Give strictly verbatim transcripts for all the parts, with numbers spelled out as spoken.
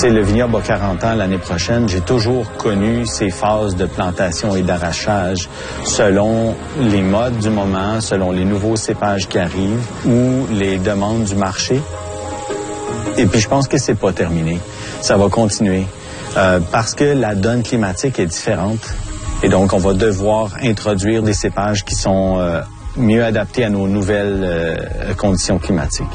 sais, le vignoble a quarante ans l'année prochaine. J'ai toujours connu ces phases de plantation et d'arrachage selon les modes du moment, selon les nouveaux cépages qui arrivent ou les demandes du marché. Et puis, je pense que c'est pas terminé. Ça va continuer euh, parce que la donne climatique est différente. Et donc, on va devoir introduire des cépages qui sont euh, mieux adaptés à nos nouvelles euh, conditions climatiques.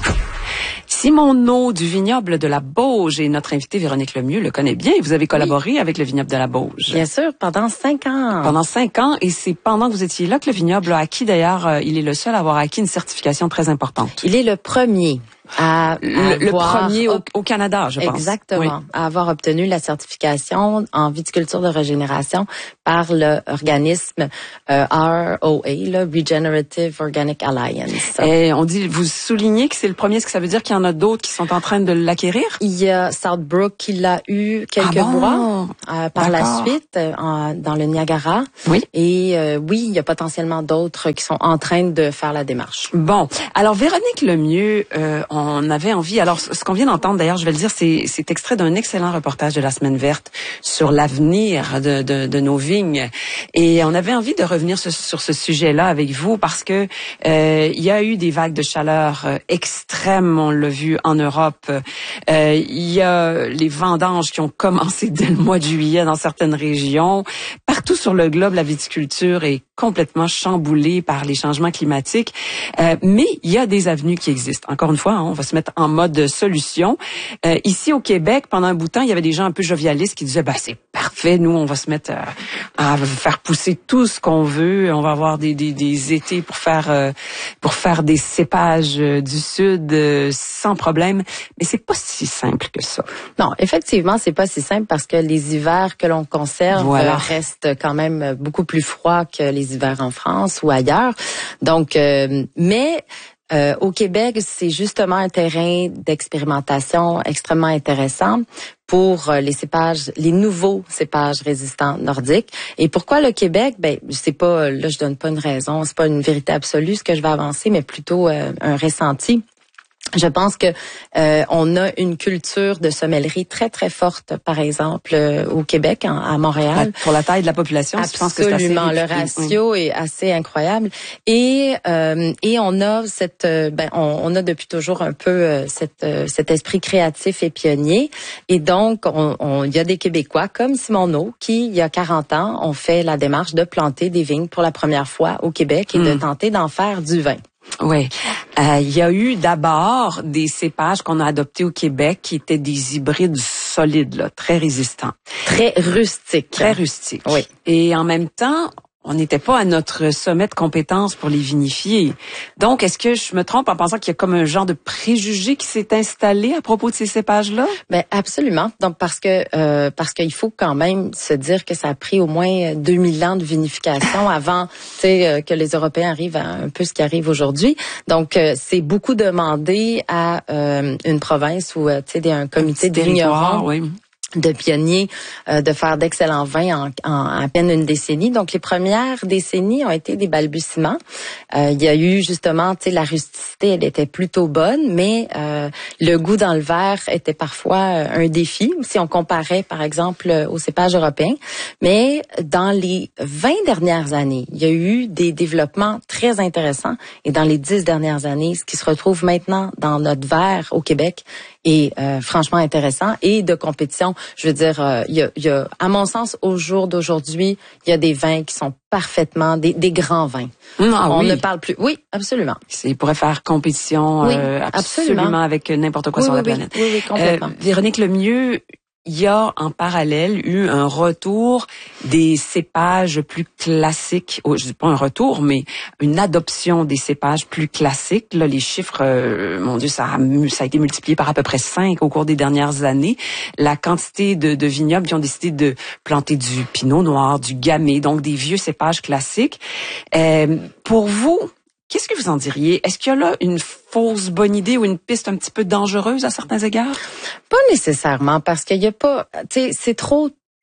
Simon Naud du vignoble de la Bauge et notre invité Véronique Lemieux le connaît bien. Vous avez collaboré oui. avec le vignoble de la Bauge. Bien sûr, pendant cinq ans. Pendant cinq ans, et c'est pendant que vous étiez là que le vignoble a acquis, d'ailleurs, euh, il est le seul à avoir acquis une certification très importante. Il est le premier. À, à le, le avoir, premier au, au Canada, je pense. Exactement. Oui. À avoir obtenu la certification en viticulture de régénération par l'organisme euh, R O A, le Regenerative Organic Alliance. Et on dit, vous soulignez que c'est le premier, est-ce que ça veut dire qu'il y en a d'autres qui sont en train de l'acquérir? Il y a Southbrook qui l'a eu quelques ah bon? mois euh, par la suite euh, en, dans le Niagara. Oui. Et euh, oui, il y a potentiellement d'autres qui sont en train de faire la démarche. Bon. Alors, Véronique Lemieux, euh, on On avait envie, alors ce qu'on vient d'entendre d'ailleurs, je vais le dire, c'est, c'est extrait d'un excellent reportage de la Semaine verte sur l'avenir de, de, de nos vignes. Et on avait envie de revenir sur, sur ce sujet-là avec vous parce que euh, il y a eu des vagues de chaleur euh, extrêmes, on l'a vu en Europe. Euh, il y a les vendanges qui ont commencé dès le mois de juillet dans certaines régions. Partout sur le globe, la viticulture est complètement chamboulée par les changements climatiques. Euh, mais il y a des avenues qui existent. Encore une fois, hein, on va se mettre en mode solution. Euh, ici au Québec, pendant un bout de temps, il y avait des gens un peu jovialistes qui disaient, bah c'est parfait, nous on va se mettre à, à faire pousser tout ce qu'on veut, on va avoir des des, des étés pour faire euh, pour faire des cépages euh, du sud euh, sans problème. Mais c'est pas si simple que ça. Non, effectivement, c'est pas si simple parce que les hivers que l'on conserve voilà. restent quand même beaucoup plus froids que les hivers en France ou ailleurs. Donc, euh, mais Euh, au Québec, c'est justement un terrain d'expérimentation extrêmement intéressant pour euh, les cépages, les nouveaux cépages résistants nordiques. Et pourquoi le Québec? Ben, c'est pas, là, je donne pas une raison, c'est pas une vérité absolue ce que je vais avancer, mais plutôt euh, un ressenti. Je pense que euh, on a une culture de sommellerie très très forte, par exemple euh, au Québec, en, à Montréal. Pour la taille de la population, absolument, je pense que c'est assez le ratio oui. est assez incroyable. Et euh, et on a cette, ben on, on a depuis toujours un peu euh, cette euh, cet esprit créatif et pionnier. Et donc on, on il y a des Québécois comme Simon Naud qui il y a quarante ans ont fait la démarche de planter des vignes pour la première fois au Québec et mmh. de tenter d'en faire du vin. Oui. Euh, il y a eu d'abord des cépages qu'on a adoptés au Québec qui étaient des hybrides solides, là, très résistants. Très rustiques. Très rustiques. Oui. Et en même temps, on n'était pas à notre sommet de compétences pour les vinifier. Donc, est-ce que je me trompe en pensant qu'il y a comme un genre de préjugé qui s'est installé à propos de ces cépages-là? Ben absolument. Donc parce que euh, parce qu'il faut quand même se dire que ça a pris au moins deux mille ans de vinification avant, tu sais, euh, que les Européens arrivent à un peu ce qui arrive aujourd'hui. Donc euh, c'est beaucoup demandé à euh, une province ou euh, tu sais un comité de vignerons. Oui. de pionniers, euh, de faire d'excellents vins en, en à peine une décennie. Donc, les premières décennies ont été des balbutiements. Euh, il y a eu justement, tu sais, la rusticité, elle était plutôt bonne, mais euh, le goût dans le verre était parfois un défi, si on comparait, par exemple, aux cépages européens. Mais dans les vingt dernières années, il y a eu des développements très intéressants. Et dans les dix dernières années, ce qui se retrouve maintenant dans notre verre au Québec est euh, franchement intéressant et de compétition. Je veux dire, euh, il y a, il y a, à mon sens, au jour d'aujourd'hui, il y a des vins qui sont parfaitement des, des grands vins. Ah, On oui. ne parle plus. Oui, absolument. Il pourrait faire compétition oui, euh, absolument. absolument avec n'importe quoi oui, sur oui, la oui, planète. Oui, oui, complètement. Euh, Véronique Lemieux, il y a en parallèle eu un retour des cépages plus classiques. Oh, je dis pas un retour, mais une adoption des cépages plus classiques. Là, les chiffres, euh, mon Dieu, ça a, ça a été multiplié par à peu près cinq au cours des dernières années. La quantité de, de vignobles qui ont décidé de planter du pinot noir, du gamay, donc des vieux cépages classiques. Euh, pour vous, qu'est-ce que vous en diriez? Est-ce qu'il y a là une fausse bonne idée ou une piste un petit peu dangereuse à certains égards? Pas nécessairement, parce qu'il y a pas, tu sais, c'est trop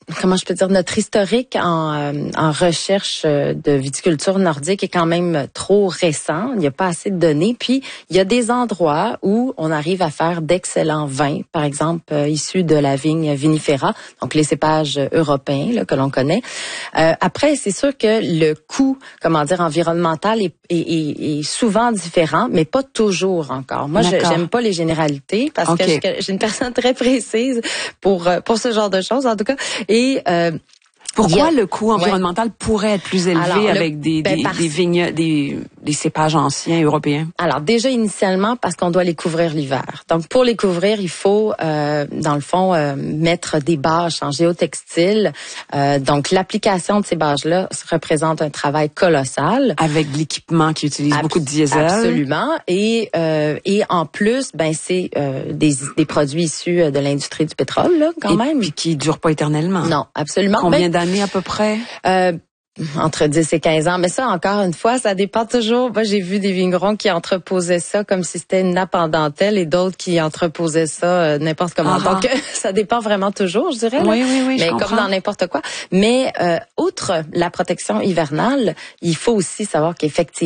comment je peux dire, notre historique en, euh, en recherche de viticulture nordique est quand même trop récent. Il n'y a pas assez de données. Puis, il y a des endroits où on arrive à faire d'excellents vins, par exemple, euh, issus de la vigne vinifera, donc les cépages européens là, que l'on connaît. Euh, après, c'est sûr que le coût, comment dire, environnemental est, est, est, est souvent différent, mais pas toujours encore. Moi, je, j'aime pas les généralités parce okay. que je, j'ai une personne très précise pour, pour ce genre de choses, en tout cas. Et euh, pourquoi a, le coût environnemental ouais. pourrait être plus élevé alors, avec le, des, ben, des, des vignes, des, des cépages anciens européens? Alors déjà initialement parce qu'on doit les couvrir l'hiver. Donc pour les couvrir, il faut euh, dans le fond euh, mettre des bâches en géotextile. Euh, donc l'application de ces bâches-là représente un travail colossal. Avec l'équipement qui utilise Abs- beaucoup de diesel. Absolument. Et euh, et en plus, ben c'est euh, des, des produits issus de l'industrie du pétrole là, quand et même. Puis qui durent pas éternellement. Non, absolument. Combien ben, d'années à peu près? Euh, Entre dix et quinze ans. Mais ça, encore une fois, ça dépend toujours. Moi, j'ai vu des vignerons qui entreposaient ça comme si c'était une nappe en dentelle et d'autres qui entreposaient ça euh, n'importe comment. Uh-huh. Donc, ça dépend vraiment toujours, je dirais. Là. Oui, oui, oui. Mais je comme comprends. dans n'importe quoi. Mais, euh, outre la protection hivernale, il faut aussi savoir qu'effectivement,